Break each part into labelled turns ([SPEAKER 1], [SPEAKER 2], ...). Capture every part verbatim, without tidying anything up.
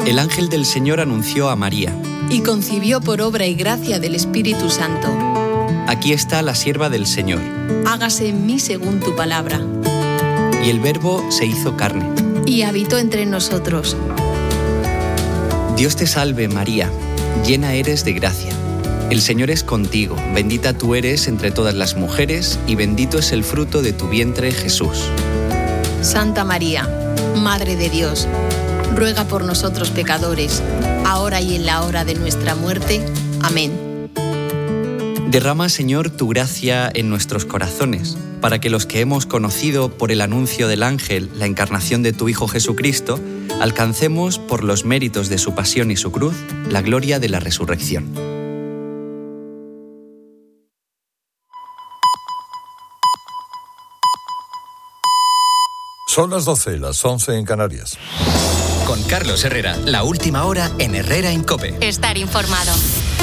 [SPEAKER 1] El ángel del Señor anunció a María.
[SPEAKER 2] Y concibió por obra y gracia del Espíritu Santo.
[SPEAKER 1] Aquí está la sierva del Señor.
[SPEAKER 2] Hágase en mí según tu palabra.
[SPEAKER 1] Y el Verbo se hizo carne.
[SPEAKER 2] Y habitó entre nosotros.
[SPEAKER 1] Dios te salve, María, llena eres de gracia. El Señor es contigo, bendita tú eres entre todas las mujeres, y bendito es el fruto de tu vientre, Jesús.
[SPEAKER 2] Santa María, Madre de Dios, ruega por nosotros pecadores, ahora y en la hora de nuestra muerte. Amén.
[SPEAKER 1] Derrama, Señor, tu gracia en nuestros corazones, para que los que hemos conocido por el anuncio del ángel la encarnación de tu Hijo Jesucristo, alcancemos, por los méritos de su pasión y su cruz, la gloria de la resurrección.
[SPEAKER 3] Son las doce, las once en Canarias.
[SPEAKER 4] Con Carlos Herrera, la última hora en Herrera en COPE.
[SPEAKER 5] Estar informado.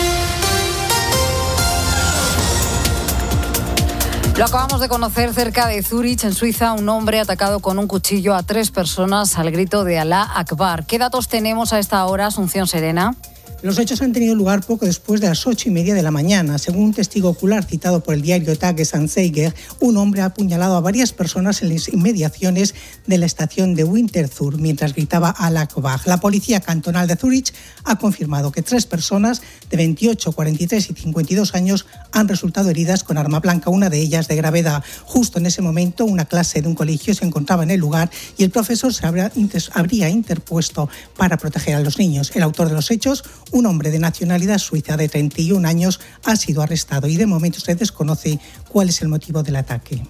[SPEAKER 6] Lo acabamos de conocer cerca de Zúrich, en Suiza, un hombre atacado con un cuchillo a tres personas al grito de Alá Akbar. ¿Qué datos tenemos a esta hora, Asunción Serena?
[SPEAKER 7] Los hechos han tenido lugar poco después de las ocho y media de la mañana. Según un testigo ocular citado por el diario Tages-Anzeiger, un hombre ha apuñalado a varias personas en las inmediaciones de la estación de Winterthur mientras gritaba Alá Akbar. La policía cantonal de Zúrich ha confirmado que tres personas de veintiocho, cuarenta y tres y cincuenta y dos años han resultado heridas con arma blanca, una de ellas de gravedad. Justo en ese momento, una clase de un colegio se encontraba en el lugar y el profesor se habría, habría interpuesto para proteger a los niños. El autor de los hechos, un hombre de nacionalidad suiza de treinta y un años, ha sido arrestado y de momento se desconoce cuál es el motivo del ataque.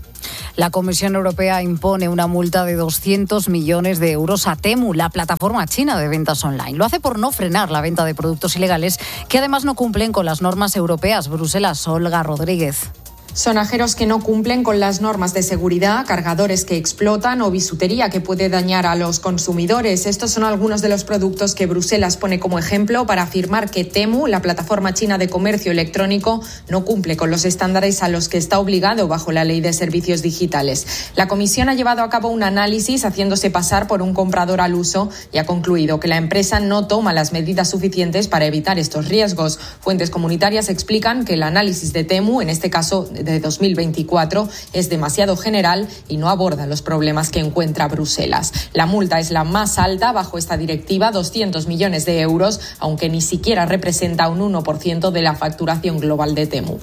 [SPEAKER 6] La Comisión Europea impone una multa de doscientos millones de euros a Temu, la plataforma china de ventas online. Lo hace por no frenar la venta de productos ilegales que además no cumplen con las normas europeas. Bruselas, Olga Rodríguez.
[SPEAKER 8] Sonajeros que no cumplen con las normas de seguridad, cargadores que explotan o bisutería que puede dañar a los consumidores. Estos son algunos de los productos que Bruselas pone como ejemplo para afirmar que Temu, la plataforma china de comercio electrónico, no cumple con los estándares a los que está obligado bajo la Ley de Servicios Digitales. La Comisión ha llevado a cabo un análisis haciéndose pasar por un comprador al uso y ha concluido que la empresa no toma las medidas suficientes para evitar estos riesgos. Fuentes comunitarias explican que el análisis de Temu, en este caso de dos mil veinticuatro, es demasiado general y no aborda los problemas que encuentra Bruselas. La multa es la más alta bajo esta directiva, doscientos millones de euros, aunque ni siquiera representa un uno por ciento de la facturación global de Temu.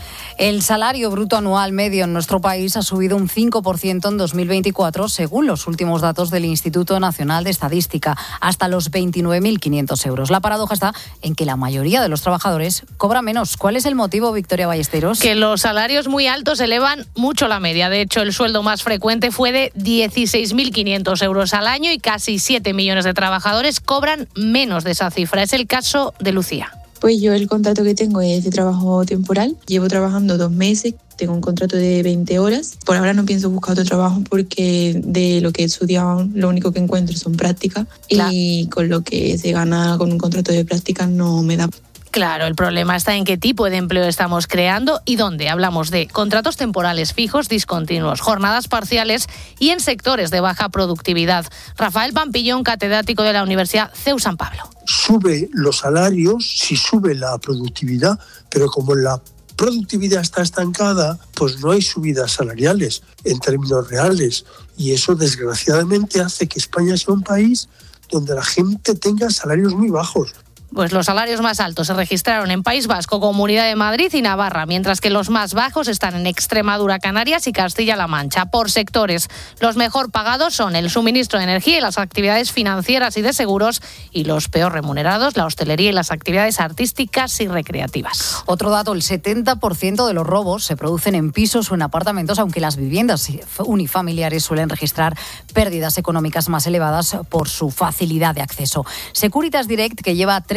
[SPEAKER 6] El salario bruto anual medio en nuestro país ha subido un cinco por ciento en dos mil veinticuatro, según los últimos datos del Instituto Nacional de Estadística, hasta los veintinueve mil quinientos euros. La paradoja está en que la mayoría de los trabajadores cobra menos. ¿Cuál es el motivo, Victoria Ballesteros?
[SPEAKER 9] Que los salarios muy altos elevan mucho la media. De hecho, el sueldo más frecuente fue de dieciséis mil quinientos euros al año y casi siete millones de trabajadores cobran menos de esa cifra. Es el caso de Lucía.
[SPEAKER 10] Pues yo el contrato que tengo es de trabajo temporal. Llevo trabajando dos meses, tengo un contrato de veinte horas. Por ahora no pienso buscar otro trabajo porque de lo que he estudiado lo único que encuentro son prácticas. Claro. Y con lo que se gana con un contrato de prácticas no me da.
[SPEAKER 9] Claro, el problema está en qué tipo de empleo estamos creando y dónde. Hablamos de contratos temporales fijos, discontinuos, jornadas parciales y en sectores de baja productividad. Rafael Pampillón, catedrático de la Universidad CEU San Pablo.
[SPEAKER 11] Sube los salarios si sube la productividad, pero como la productividad está estancada, pues no hay subidas salariales en términos reales. Y eso, desgraciadamente, hace que España sea un país donde la gente tenga salarios muy bajos.
[SPEAKER 9] Pues los salarios más altos se registraron en País Vasco, Comunidad de Madrid y Navarra, mientras que los más bajos están en Extremadura, Canarias y Castilla-La Mancha. Por sectores, los mejor pagados son el suministro de energía y las actividades financieras y de seguros, y los peor remunerados, la hostelería y las actividades artísticas y recreativas.
[SPEAKER 6] Otro dato, el setenta por ciento de los robos se producen en pisos o en apartamentos, aunque las viviendas unifamiliares suelen registrar pérdidas económicas más elevadas por su facilidad de acceso. Securitas Direct, que lleva treinta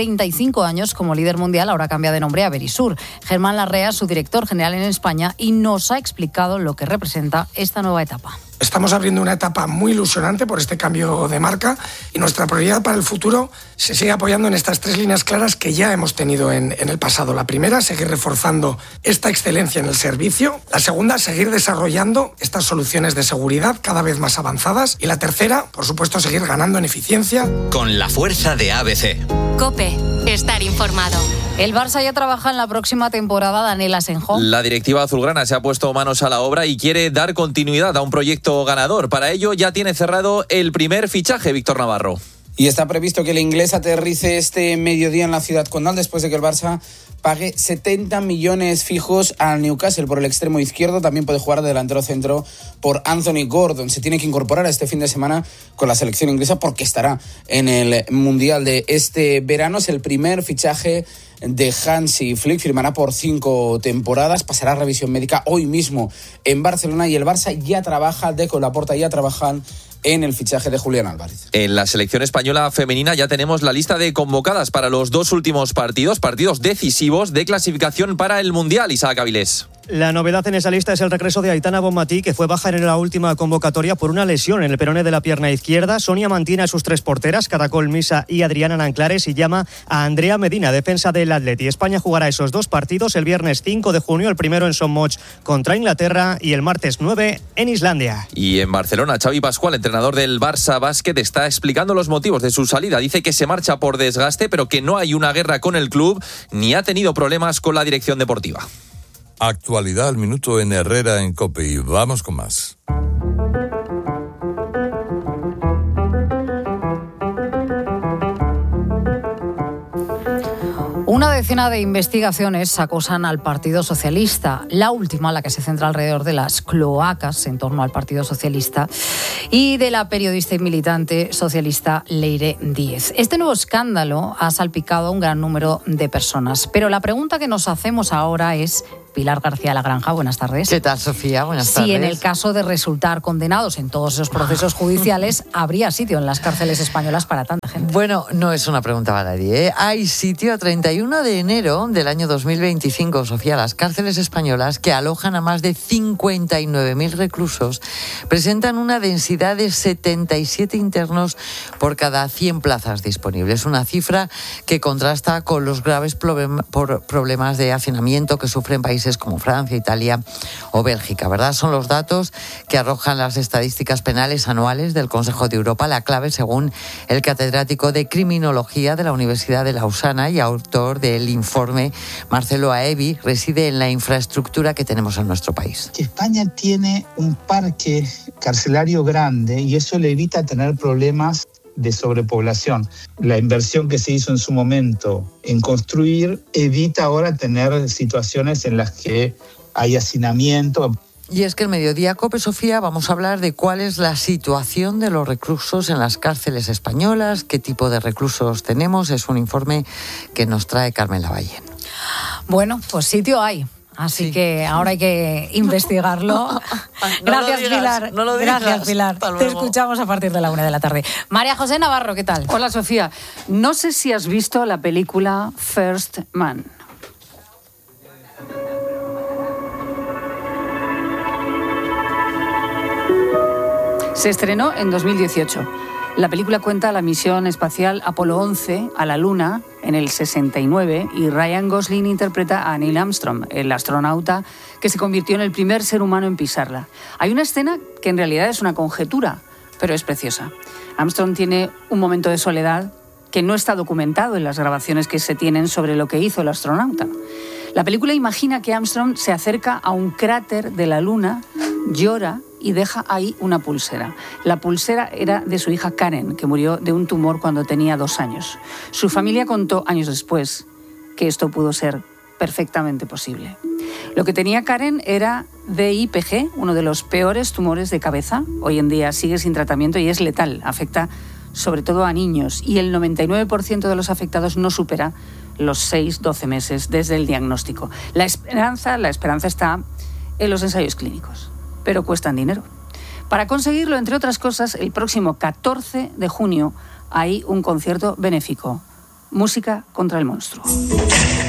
[SPEAKER 6] treinta y cinco años como líder mundial, ahora cambia de nombre a Verisur. Germán Larrea, su director general en España, y nos ha explicado lo que representa esta nueva etapa.
[SPEAKER 5] Estamos abriendo una etapa muy ilusionante por este cambio de marca y nuestra prioridad para el futuro se sigue apoyando en estas tres líneas claras que ya hemos tenido en, en el pasado. La primera, seguir reforzando esta excelencia en el servicio. La segunda, seguir desarrollando estas soluciones de seguridad cada vez más avanzadas. Y la tercera, por supuesto, seguir ganando en eficiencia.
[SPEAKER 4] Con la fuerza de A B C.
[SPEAKER 12] COPE. Estar informado.
[SPEAKER 6] El Barça ya trabaja en la próxima temporada, Daniel Asenjo.
[SPEAKER 13] La directiva azulgrana se ha puesto manos a la obra y quiere dar continuidad a un proyecto ganador. Para ello ya tiene cerrado el primer fichaje, Víctor Navarro.
[SPEAKER 14] Y está previsto que el inglés aterrice este mediodía en la ciudad condal después de que el Barça pague setenta millones fijos al Newcastle por el extremo izquierdo. También puede jugar de delantero centro por Anthony Gordon. Se tiene que incorporar a este fin de semana con la selección inglesa porque estará en el Mundial de este verano. Es el primer fichaje de Hansi Flick, firmará por cinco temporadas, pasará revisión médica hoy mismo en Barcelona y el Barça ya trabaja, Deco y Laporta ya trabajan en el fichaje de Julián Álvarez.
[SPEAKER 13] En la selección española femenina ya tenemos la lista de convocadas para los dos últimos partidos, partidos decisivos de clasificación para el Mundial. Isaac Avilés.
[SPEAKER 15] La novedad en esa lista es el regreso de Aitana Bonmatí, que fue baja en la última convocatoria por una lesión en el peroné de la pierna izquierda. Sonia mantiene a sus tres porteras, Caracol Misa y Adriana Nanclares, y llama a Andrea Medina, defensa del Atleti. España jugará esos dos partidos el viernes cinco de junio, el primero en Son Moix contra Inglaterra y el martes nueve en Islandia.
[SPEAKER 13] Y en Barcelona, Xavi Pascual, entrenador del Barça Básquet, está explicando los motivos de su salida. Dice que se marcha por desgaste, pero que no hay una guerra con el club ni ha tenido problemas con la dirección deportiva.
[SPEAKER 3] Actualidad al minuto en Herrera en COPE y vamos con más.
[SPEAKER 6] Una decena de investigaciones acusan al Partido Socialista, la última, la que se centra alrededor de las cloacas en torno al Partido Socialista y de la periodista y militante socialista Leire Díez. Este nuevo escándalo ha salpicado a un gran número de personas, pero la pregunta que nos hacemos ahora es: Pilar García Lagranja, buenas tardes.
[SPEAKER 16] ¿Qué tal, Sofía? Buenas tardes.
[SPEAKER 6] Si en el caso de resultar condenados en todos esos procesos judiciales, ¿habría sitio en las cárceles españolas para tanta gente?
[SPEAKER 16] Bueno, no es una pregunta baladí, ¿eh? Hay sitio a treinta y uno de enero del año dos mil veinticinco, Sofía. Las cárceles españolas, que alojan a más de cincuenta y nueve mil reclusos, presentan una densidad de setenta y siete internos por cada cien plazas disponibles. Una cifra que contrasta con los graves problemas de hacinamiento que sufren países como Francia, Italia o Bélgica, ¿verdad? Son los datos que arrojan las estadísticas penales anuales del Consejo de Europa. La clave, según el catedrático de Criminología de la Universidad de Lausana y autor del informe, Marcelo Aevi, reside en la infraestructura que tenemos en nuestro país.
[SPEAKER 17] España tiene un parque carcelario grande y eso le evita tener problemas de sobrepoblación. La inversión que se hizo en su momento en construir evita ahora tener situaciones en las que hay hacinamiento.
[SPEAKER 16] Y es que el Mediodía COPE, Sofía, vamos a hablar de cuál es la situación de los reclusos en las cárceles españolas, qué tipo de reclusos tenemos. Es un informe que nos trae Carmen Lavallén.
[SPEAKER 6] Bueno, pues sitio hay. Así sí. que ahora hay que investigarlo. No Gracias,
[SPEAKER 16] digas,
[SPEAKER 6] Pilar.
[SPEAKER 16] No lo digas.
[SPEAKER 6] Gracias, Pilar. Te escuchamos a partir de la una de la tarde. María José Navarro, ¿qué tal?
[SPEAKER 18] Hola, Sofía. No sé si has visto la película First Man. Se estrenó en dos mil dieciocho. La película cuenta la misión espacial Apolo once a la Luna en el sesenta y nueve y Ryan Gosling interpreta a Neil Armstrong, el astronauta que se convirtió en el primer ser humano en pisarla. Hay una escena que en realidad es una conjetura, pero es preciosa. Armstrong tiene un momento de soledad que no está documentado en las grabaciones que se tienen sobre lo que hizo el astronauta. La película imagina que Armstrong se acerca a un cráter de la Luna, llora y deja ahí una pulsera. La pulsera era de su hija Karen, que murió de un tumor cuando tenía dos años. Su familia contó años después que esto pudo ser perfectamente posible. Lo que tenía Karen era D I P G, uno de los peores tumores de cabeza. Hoy en día sigue sin tratamiento y es letal. Afecta sobre todo a niños y el noventa y nueve por ciento de los afectados no supera los seis a doce meses desde el diagnóstico. La esperanza, la esperanza está en los ensayos clínicos, pero cuestan dinero. Para conseguirlo, entre otras cosas, el próximo catorce de junio hay un concierto benéfico Música contra el monstruo.